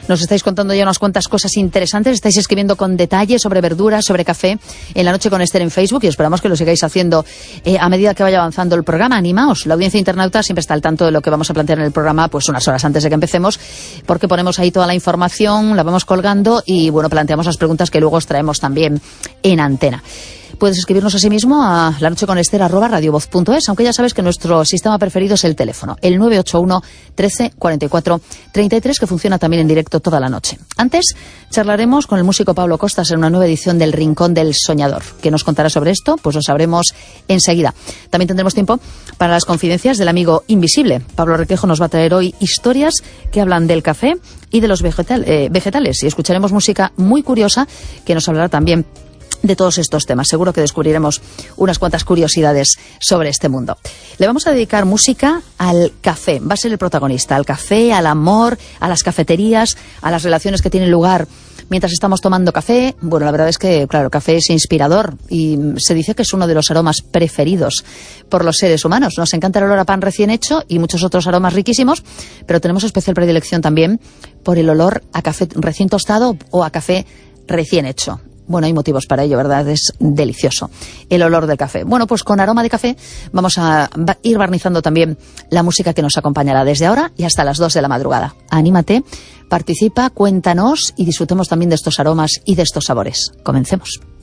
Nos estáis contando ya unas cuantas cosas interesantes, estáis escribiendo con detalle sobre verduras, sobre café en La Noche con Ester en Facebook y esperamos que lo sigáis haciendo a medida que vaya avanzando el programa. Animaos, la audiencia internauta siempre está al tanto de lo que vamos a plantear en el programa pues unas horas antes de que empecemos, porque ponemos ahí toda la información, la vamos colgando y bueno, planteamos las preguntas que luego os traemos también en antena. Puedes escribirnos asimismo a lanocheconester@radiovoz.es, aunque ya sabes que nuestro sistema preferido es el teléfono, el 981 13 44 33, que funciona también en directo toda la noche. Antes charlaremos con el músico Pablo Costas en una nueva edición del Rincón del Soñador. ¿Qué nos contará sobre esto? Pues lo sabremos enseguida. También tendremos tiempo para las confidencias del amigo invisible. Pablo Requejo nos va a traer hoy historias que hablan del café y de los vegetales. Y escucharemos música muy curiosa que nos hablará también de todos estos temas. Seguro que descubriremos unas cuantas curiosidades sobre este mundo. Le vamos a dedicar música al café. Va a ser el protagonista. Al café, al amor, a las cafeterías, a las relaciones que tienen lugar mientras estamos tomando café. Bueno, la verdad es que, claro, el café es inspirador y se dice que es uno de los aromas preferidos por los seres humanos. Nos encanta el olor a pan recién hecho y muchos otros aromas riquísimos, pero tenemos especial predilección también por el olor a café recién tostado o a café recién hecho. Bueno, hay motivos para ello, ¿verdad? Es delicioso el olor del café. Bueno, pues con aroma de café vamos a ir barnizando también la música que nos acompañará desde ahora y hasta las 2 de la madrugada. Anímate, participa, cuéntanos y disfrutemos también de estos aromas y de estos sabores. Comencemos.